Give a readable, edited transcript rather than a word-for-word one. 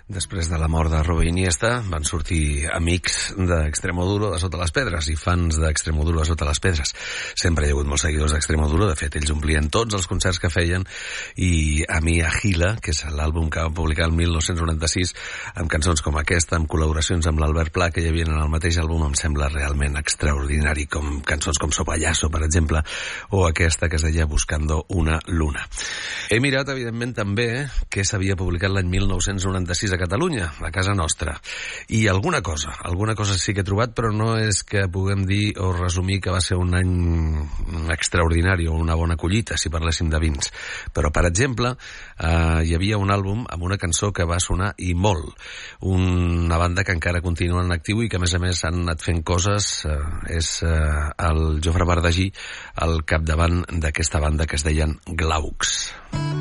Després de la mort de Rubén Iniesta van sortir amics d'Extremoduro de sota les pedres i fans d'Extremoduro de sota les pedres. Sempre hi ha hagut molts seguidors d'Extremoduro, de fet ells omplien tots els concerts que feien, i A mi Agila, que és l'àlbum que van publicar el 1996 amb cançons com aquesta, amb col·laboracions amb l'Albert Pla que hi havia en el mateix àlbum, em sembla realment extraordinari, com cançons com Sopallasso, per exemple, o aquesta que es deia Buscando una luna. He mirat, evidentment, també què s'havia publicat l'any 1996 a Catalunya, a casa nostra. I alguna cosa sí que he trobat, però no és que puguem dir o resumir que va ser un any extraordinari o una bona collita, si parléssim de vins. Però, per exemple, hi havia un àlbum amb una cançó que va sonar i molt. Una banda que encara continua en actiu i que, a més han anat fent coses. És el Jofre Bardagí al capdavant d'aquesta banda que es deien Glaucs.